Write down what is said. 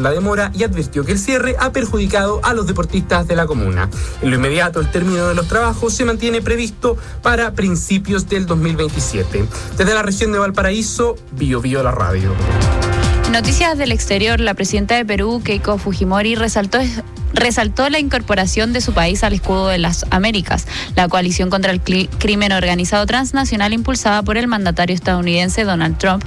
la demora y advirtió que el cierre ha perjudicado a los deportistas de la comuna. En lo inmediato, el término de los trabajos se mantiene previsto para principios del 2027. Desde la región de Valparaíso, BioBio la radio. Noticias del exterior. La presidenta de Perú, Keiko Fujimori, resaltó la incorporación de su país al escudo de las Américas, la coalición contra el crimen organizado transnacional impulsada por el mandatario estadounidense Donald Trump,